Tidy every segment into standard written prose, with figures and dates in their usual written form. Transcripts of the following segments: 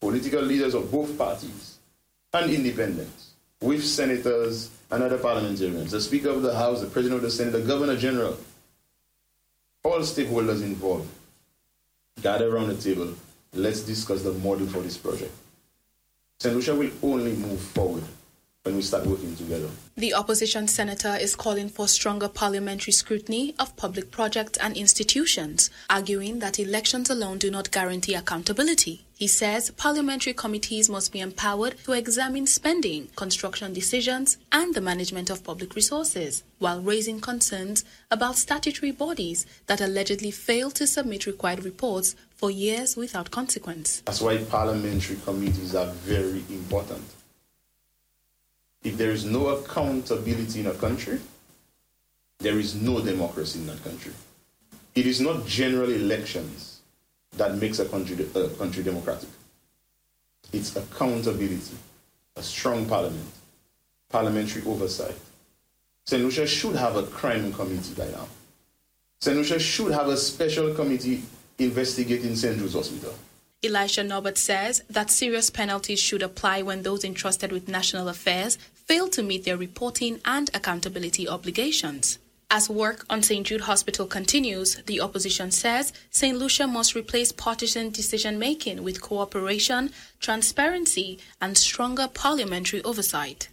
political leaders of both parties and independents, with senators and other parliamentarians, the Speaker of the House, the President of the Senate, the Governor General, all stakeholders involved, gather around the table. Let's discuss the model for this project. St. Lucia will only move forward when we start working together. The opposition senator is calling for stronger parliamentary scrutiny of public projects and institutions, arguing that elections alone do not guarantee accountability. He says parliamentary committees must be empowered to examine spending, construction decisions, and the management of public resources, while raising concerns about statutory bodies that allegedly fail to submit required reports for years without consequence. That's why parliamentary committees are very important. If there is no accountability in a country, there is no democracy in that country. It is not general elections that makes a country democratic. It's accountability, a strong parliament, parliamentary oversight. St. Lucia should have a crime committee by now. St. Lucia should have a special committee investigating St. Jude's Hospital. Elisha Norbert says that serious penalties should apply when those entrusted with national affairs fail to meet their reporting and accountability obligations. As work on St. Jude Hospital continues, the opposition says St. Lucia must replace partisan decision-making with cooperation, transparency, and stronger parliamentary oversight.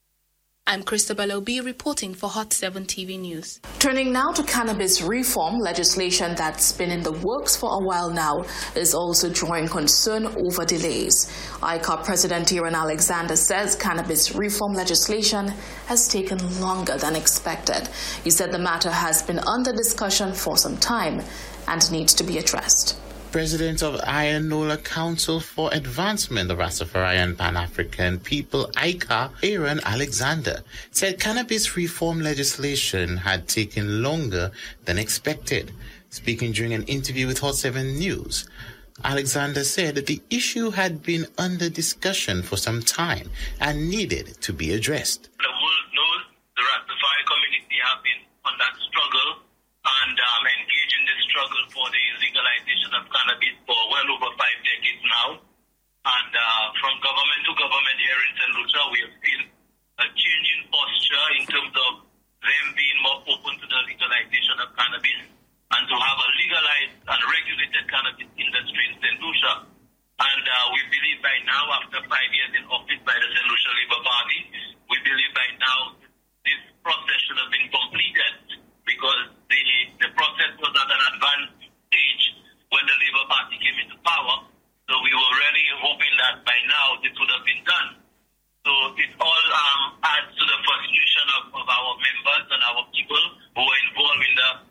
I'm Christabel Obi reporting for Hot 7 TV News. Turning now to cannabis reform, legislation that's been in the works for a while now is also drawing concern over delays. ICOP President Aaron Alexander says cannabis reform legislation has taken longer than expected. He said the matter has been under discussion for some time and needs to be addressed. President of Ayanola Council for Advancement of Rastafarian Pan-African People, ICA, Aaron Alexander, said cannabis reform legislation had taken longer than expected. Speaking during an interview with Hot 7 News, Alexander said that the issue had been under discussion for some time and needed to be addressed. The world knows the Rastafari community have been on that struggle and engaged in this struggle for the legalization of cannabis for well over 5 decades now. And from government to government here in St. Lucia, we have seen a change in posture in terms of them being more open to the legalization of cannabis and to have a legalized and regulated cannabis industry in St. Lucia. And we believe by now, after 5 years in office by the St. Lucia Labour Party, we believe by now this process should have been completed, because the process was at an advanced stage when the Labour Party came into power. So we were really hoping that by now this would have been done. So it all adds to the frustration of our members and our people who are involved in the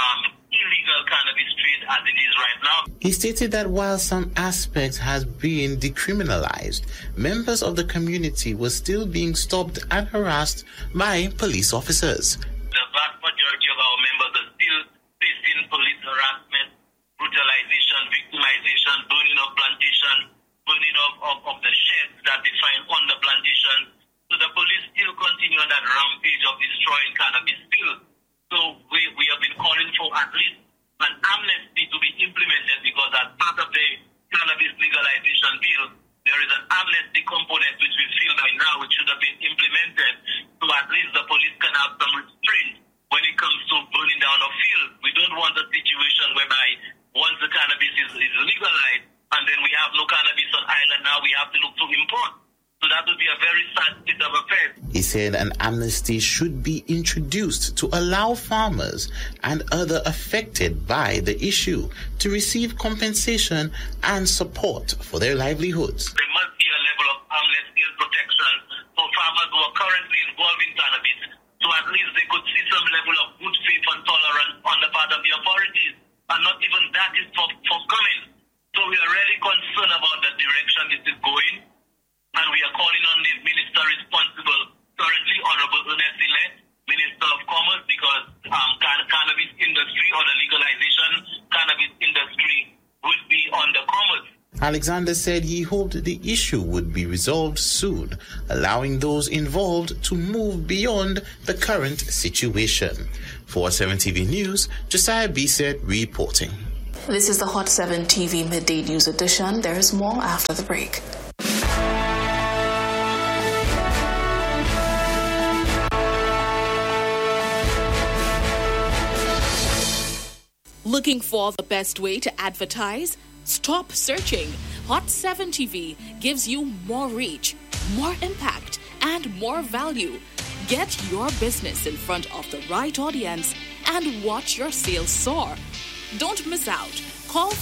illegal cannabis trade as it is right now. He stated that while some aspects has been decriminalized, members of the community were still being stopped and harassed by police officers. The vast majority of our members are still facing police harassment, brutalization, victimization, burning of plantation, burning of the sheds that they find on the plantation. So the police still continue on that rampage of destroying cannabis still. So we have been calling for at least an amnesty to be implemented, because as part of the cannabis legalization bill, there is an amnesty component which we feel by now it should have been implemented, so at least the police can have some restraint when it comes to burning down a field. We don't want a situation whereby once the cannabis is legalized and then we have no cannabis on island, now we have to look to import. So that would be a very sad state of affairs. He said an amnesty should be introduced to allow farmers and other affected by the issue to receive compensation and support for their livelihoods. There must be a level of amnesty and protection for farmers who are currently involved in cannabis, so at least they could see some level of good faith and tolerance on the part of the authorities. And not even that is forthcoming. So we are really concerned about the direction this is going. And we are calling on the minister responsible currently, Honorable Ernest Illet, Minister of Commerce, because cannabis industry or the legalization cannabis industry would be under commerce. Alexander said he hoped the issue would be resolved soon, allowing those involved to move beyond the current situation. For 7 TV News, Josiah Bisset reporting. This is the Hot 7 TV Midday News Edition. There is more after the break. Looking for the best way to advertise? Stop searching. Hot 7 TV gives you more reach, more impact, and more value. Get your business in front of the right audience and watch your sales soar. Don't miss out. Call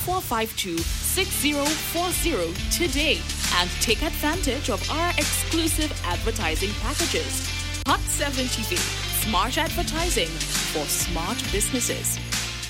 452-6040 today and take advantage of our exclusive advertising packages. Hot 7 TV, smart advertising for smart businesses.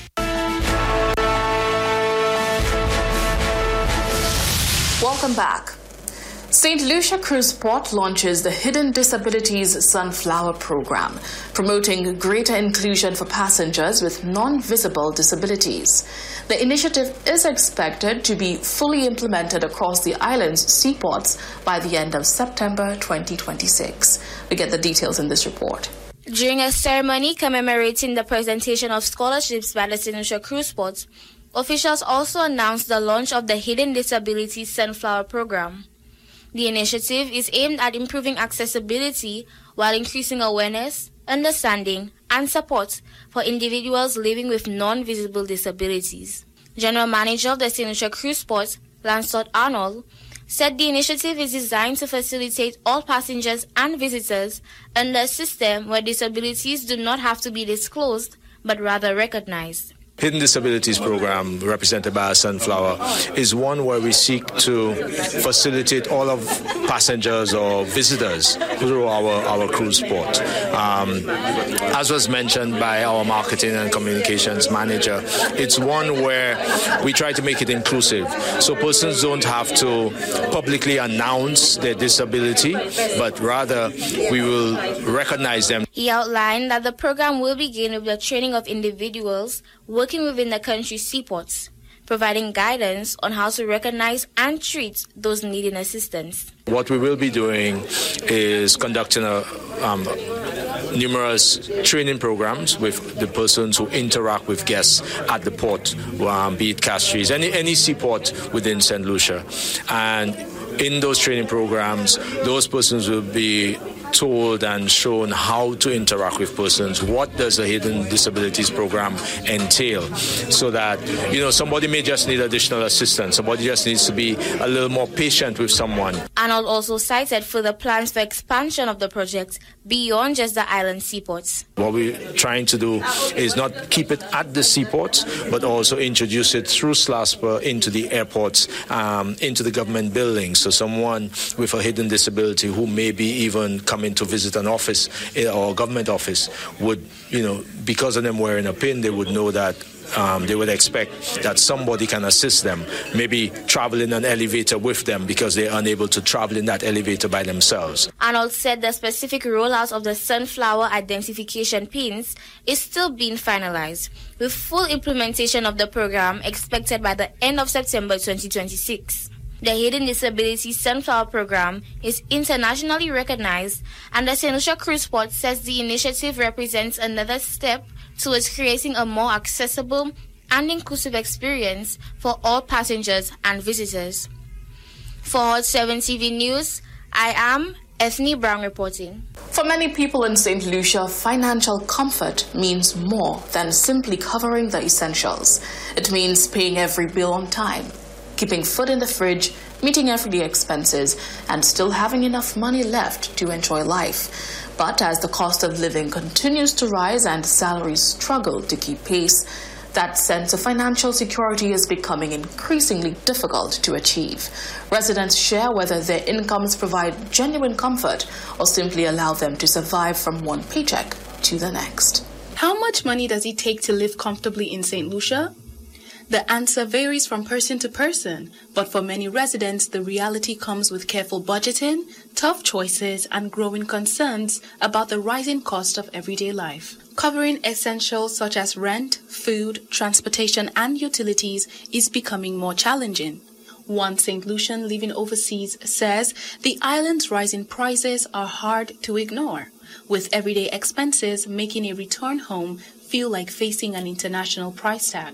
Welcome back. St. Lucia Cruise Port launches the Hidden Disabilities Sunflower Program, promoting greater inclusion for passengers with non-visible disabilities. The initiative is expected to be fully implemented across the island's seaports by the end of September 2026. We get the details in this report. During a ceremony commemorating the presentation of scholarships by the St. Lucia Cruise Port, officials also announced the launch of the Hidden Disabilities Sunflower Program. The initiative is aimed at improving accessibility while increasing awareness, understanding, and support for individuals living with non-visible disabilities. General Manager of the St. Lucia Cruise Port, Lancelot Arnold, said the initiative is designed to facilitate all passengers and visitors under a system where disabilities do not have to be disclosed, but rather recognized. Hidden Disabilities Program, represented by Sunflower, is one where we seek to facilitate all of passengers or visitors through our cruise port. As was mentioned by our marketing and communications manager, it's one where we try to make it inclusive, so persons don't have to publicly announce their disability, but rather we will recognize them. He outlined that the program will begin with the training of individuals working within the country's seaports, providing guidance on how to recognize and treat those needing assistance. What we will be doing is conducting numerous training programs with the persons who interact with guests at the port, be it Castries, any seaport within St. Lucia. And in those training programs, those persons will be told and shown how to interact with persons. What does the Hidden Disabilities Program entail? So that, somebody may just need additional assistance. Somebody just needs to be a little more patient with someone. Arnold also cited further plans for expansion of the project beyond just the island seaports. What we're trying to do is not keep it at the seaports, but also introduce it through SLASPA into the airports, into the government buildings. So someone with a hidden disability who may be even coming to visit an office or government office would, because of them wearing a pin, they would know that they would expect that somebody can assist them, maybe travel in an elevator with them because they're unable to travel in that elevator by themselves. Arnold said the specific rollout of the sunflower identification pins is still being finalized, with full implementation of the program expected by the end of September 2026. The Hidden Disabilities Sunflower Program is internationally recognized, and the St. Lucia Cruise Port says the initiative represents another step towards creating a more accessible and inclusive experience for all passengers and visitors. For Hot 7 TV News, I am Ethne Brown reporting. For many people in St. Lucia, financial comfort means more than simply covering the essentials. It means paying every bill on time, keeping food in the fridge, meeting everyday expenses, and still having enough money left to enjoy life. But as the cost of living continues to rise and salaries struggle to keep pace, that sense of financial security is becoming increasingly difficult to achieve. Residents share whether their incomes provide genuine comfort or simply allow them to survive from one paycheck to the next. How much money does it take to live comfortably in St. Lucia? The answer varies from person to person, but for many residents, the reality comes with careful budgeting, tough choices, and growing concerns about the rising cost of everyday life. Covering essentials such as rent, food, transportation, and utilities is becoming more challenging. One St. Lucian living overseas says the island's rising prices are hard to ignore, with everyday expenses making a return home feel like facing an international price tag.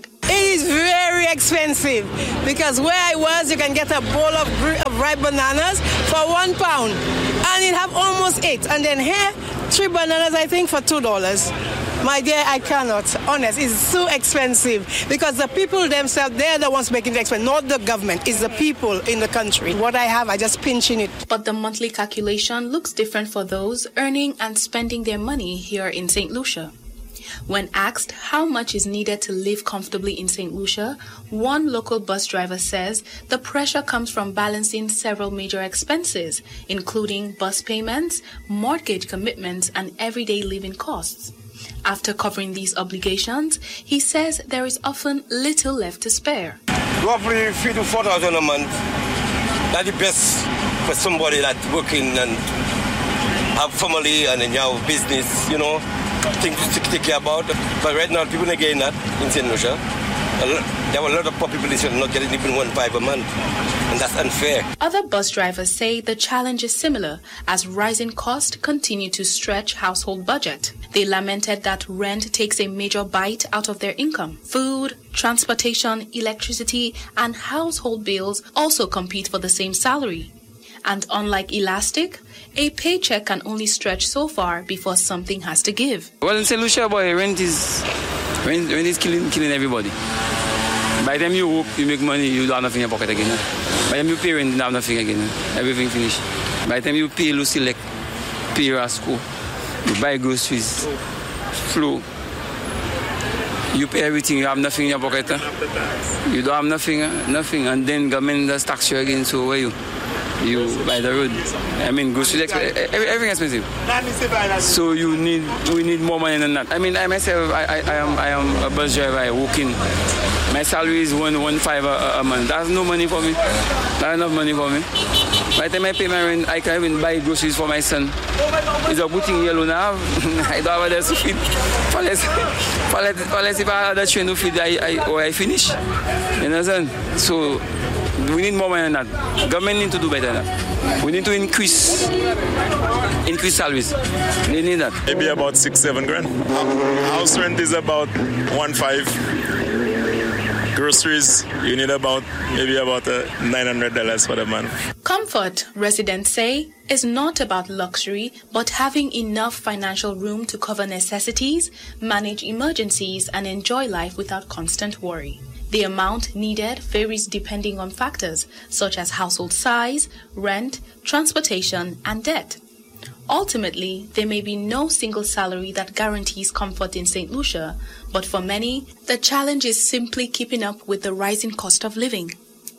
is very expensive because where I was, you can get a bowl of ripe bananas for £1, and it have almost 8. And then here, 3 bananas, I think, for $2. My dear, I cannot. Honest, it's so expensive because the people themselves, they're the ones making the expense, not the government. It's the people in the country. What I have, I just pinch in it. But the monthly calculation looks different for those earning and spending their money here in St. Lucia. When asked how much is needed to live comfortably in St. Lucia, one local bus driver says the pressure comes from balancing several major expenses, including bus payments, mortgage commitments, and everyday living costs. After covering these obligations, he says there is often little left to spare. Roughly 3,000 to 4,000 a month. That's the best for somebody that's working and have family and then you have business, things to take care about. But right now, people are getting that in St. Lucia. There are a lot of population not getting even $1.5 a month, and that's unfair. Other bus drivers say the challenge is similar as rising costs continue to stretch household budget. They lamented that rent takes a major bite out of their income. Food, transportation, electricity, and household bills also compete for the same salary. And unlike Elastic, a paycheck can only stretch so far before something has to give. Well, in St. Lucia, boy, rent is killing everybody. By the time you work, you make money, you don't have nothing in your pocket again. By the time you pay rent, you don't have nothing again. Everything finished. By the time you pay Lucy, pay your school, you buy groceries, flow. You pay everything, you have nothing in your pocket. You don't have nothing, and then government does tax you again, so where you buy the road. I mean, groceries, everything expensive. So we need more money than that. I mean, I myself, I am a bus driver. I work in. My salary is $115 a month. That's no money for me. Not enough money for me. By the time I pay my rent, I can even buy groceries for my son. It's a good thing yellow now. I don't have others to feed. Unless if I have a train to feed, I finish. You understand? So we need more money than that. Government need to do better than that. We need to increase salaries. They need that. Maybe about 6-7 grand. House rent is about $1.5. Groceries, you need maybe about $900 for the month. Comfort, residents say, is not about luxury, but having enough financial room to cover necessities, manage emergencies, and enjoy life without constant worry. The amount needed varies depending on factors such as household size, rent, transportation, and debt. Ultimately, there may be no single salary that guarantees comfort in St. Lucia, but for many, the challenge is simply keeping up with the rising cost of living.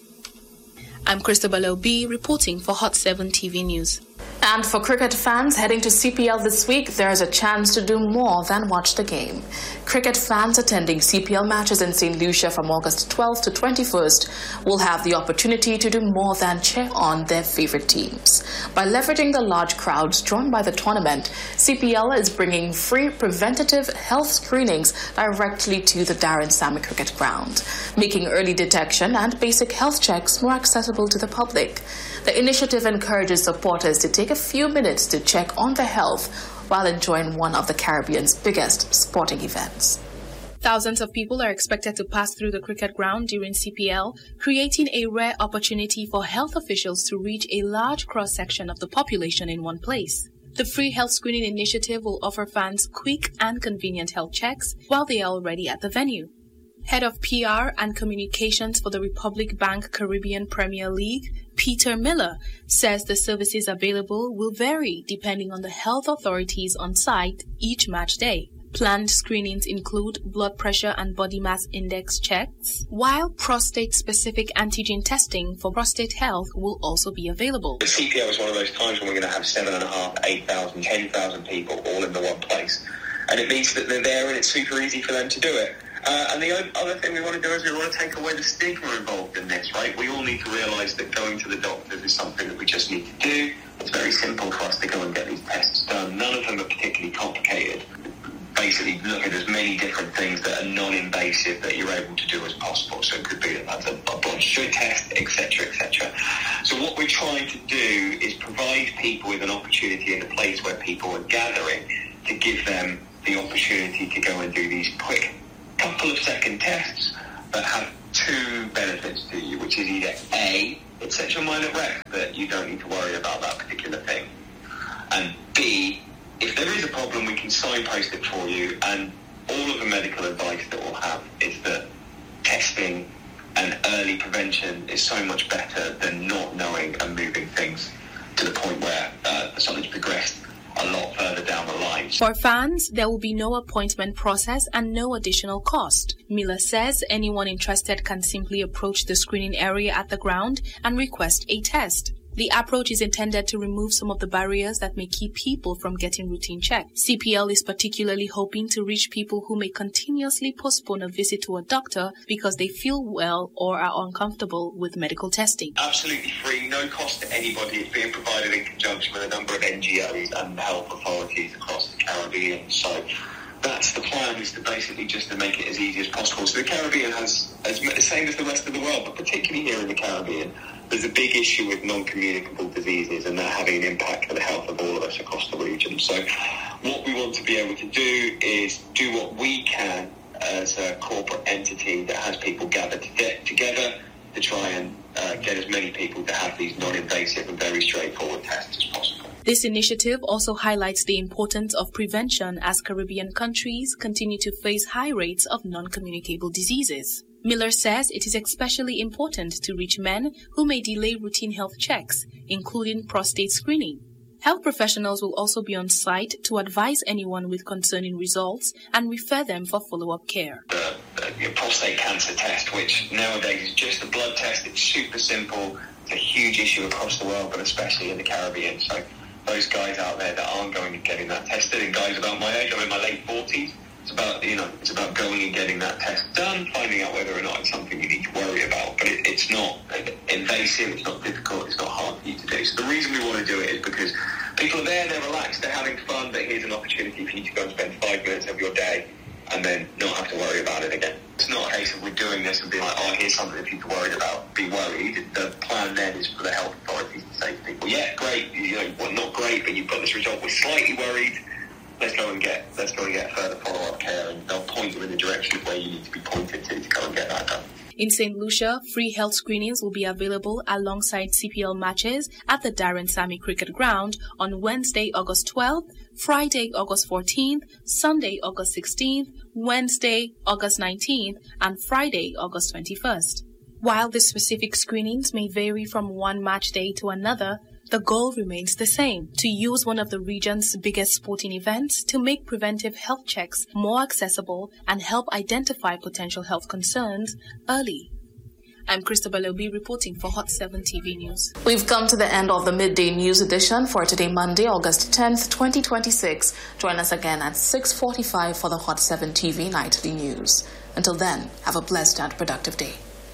I'm Christabel O.B. reporting for Hot 7 TV News. And for cricket fans heading to CPL this week, there is a chance to do more than watch the game. Cricket fans attending CPL matches in St. Lucia from August 12th to 21st will have the opportunity to do more than cheer on their favorite teams. By leveraging the large crowds drawn by the tournament, CPL is bringing free preventative health screenings directly to the Darren Sammy Cricket Ground, making early detection and basic health checks more accessible to the public. The initiative encourages supporters to take a few minutes to check on their health while enjoying one of the Caribbean's biggest sporting events. Thousands of people are expected to pass through the cricket ground during CPL, creating a rare opportunity for health officials to reach a large cross-section of the population in one place. The free health screening initiative will offer fans quick and convenient health checks while they are already at the venue. Head of PR and Communications for the Republic Bank Caribbean Premier League, Peter Miller, says the services available will vary depending on the health authorities on site each match day. Planned screenings include blood pressure and body mass index checks, while prostate-specific antigen testing for prostate health will also be available. The CPL is one of those times when we're going to have 7,500, 8,000, 10,000 people all in the one place. And it means that they're there and it's super easy for them to do it. And the other thing we want to do is we want to take away the stigma involved in this, right? We all need to realise that going to the doctors is something that we just need to do. It's very simple for us to go and get these tests done. None of them are particularly complicated. Basically look at as many different things that are non-invasive that you're able to do as possible. So it could be that's a blood sugar test, etc., etc. So what we're trying to do is provide people with an opportunity in a place where people are gathering to give them the opportunity to go and do these quick couple of second tests that have two benefits to you, which is either A, it sets your mind at rest that you don't need to worry about that particular thing, and B, if there is a problem, we can signpost it for you, and all of the medical advice that we'll have is that testing and early prevention is so much better than not knowing and moving things to the point where something's progressed a lot further down the line. For fans, there will be no appointment process and no additional cost. Miller says anyone interested can simply approach the screening area at the ground and request a test. The approach is intended to remove some of the barriers that may keep people from getting routine checks. CPL is particularly hoping to reach people who may continuously postpone a visit to a doctor because they feel well or are uncomfortable with medical testing. Absolutely free, no cost to anybody. It's being provided in conjunction with a number of NGOs and health authorities across the Caribbean. So that's the plan, is to basically just to make it as easy as possible. So the Caribbean has, the same as the rest of the world, but particularly here in the Caribbean, there's a big issue with non-communicable diseases, and they're having an impact on the health of all of us across the region. So what we want to be able to do is do what we can as a corporate entity that has people gathered together to try and get as many people to have these non-invasive and very straightforward tests as possible. This initiative also highlights the importance of prevention as Caribbean countries continue to face high rates of non-communicable diseases. Miller says it is especially important to reach men who may delay routine health checks, including prostate screening. Health professionals will also be on site to advise anyone with concerning results and refer them for follow-up care. The prostate cancer test, which nowadays is just a blood test, it's super simple. It's a huge issue across the world, but especially in the Caribbean. So those guys out there that aren't going and getting that tested, and guys about my age, I'm in my late 40s, it's about going and getting that test done, finding out whether or not it's something you need to worry about. But it's not invasive, it's not difficult, it's not hard for you to do. So the reason we want to do it is because people are there, they're relaxed, they're having fun, but here's an opportunity for you to go and spend 5 minutes of your day and then not have to worry about it again. It's not a case of we're doing this and being like, oh, here's something that people are worried about, be worried. The plan then is for the health authorities to say to people, yeah, great, well, not great, but you've got this result, we're slightly worried. Let's go and get further follow-up care, and they'll point you in the direction of where you need to be pointed to go and get that done. In St. Lucia, free health screenings will be available alongside CPL matches at the Darren Sammy Cricket Ground on Wednesday, August 12th, Friday, August 14th, Sunday, August 16th, Wednesday, August 19th, and Friday, August 21st. While the specific screenings may vary from one match day to another, the goal remains the same: to use one of the region's biggest sporting events to make preventive health checks more accessible and help identify potential health concerns early. I'm Christabel Obi reporting for Hot 7 TV News. We've come to the end of the midday news edition for today, Monday, August 10th, 2026. Join us again at 6:45 for the Hot 7 TV Nightly News. Until then, have a blessed and productive day.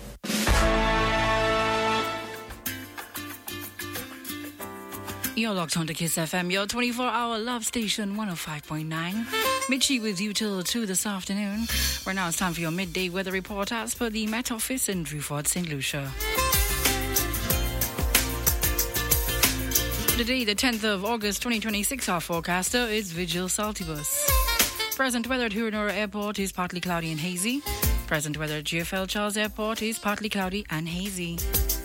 You're locked on to Kiss FM, your 24-hour love station, 105.9. Mitchie with you till 2 this afternoon. Right now it's time for your midday weather report as per the Met Office in Drewford, St. Lucia. Today, the 10th of August, 2026, our forecaster is Vigil Saltibus. Present weather at Huronora Airport is partly cloudy and hazy. Present weather at GFL Charles Airport is partly cloudy and hazy.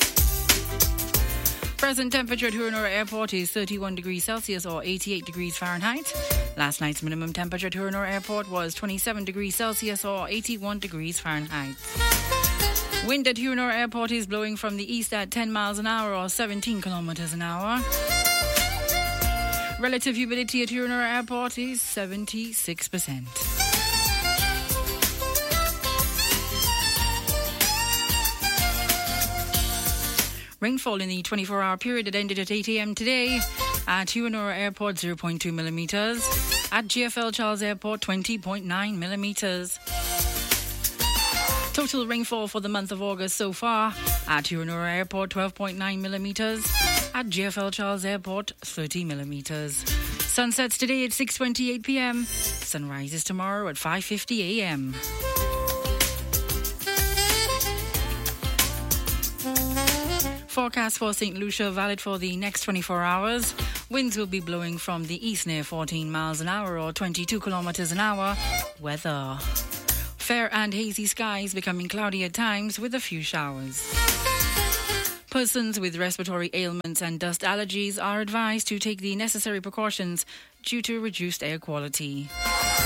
Present temperature at Huronora Airport is 31 degrees Celsius or 88 degrees Fahrenheit. Last night's minimum temperature at Huronora Airport was 27 degrees Celsius or 81 degrees Fahrenheit. Wind at Huronora Airport is blowing from the east at 10 miles an hour or 17 kilometers an hour. Relative humidity at Huronora Airport is 76%. Rainfall in the 24-hour period that ended at 8 a.m. today at Huronora Airport, 0.2 millimeters. At GFL Charles Airport, 20.9 millimeters. Total rainfall for the month of August so far at Huronora Airport, 12.9 millimeters. At GFL Charles Airport, 30 millimeters. Sunsets today at 6:28 p.m. Sunrises tomorrow at 5:50 a.m. Forecast for St. Lucia valid for the next 24 hours. Winds will be blowing from the east near 14 miles an hour or 22 kilometers an hour. Weather. Fair and hazy skies becoming cloudy at times with a few showers. Persons with respiratory ailments and dust allergies are advised to take the necessary precautions due to reduced air quality.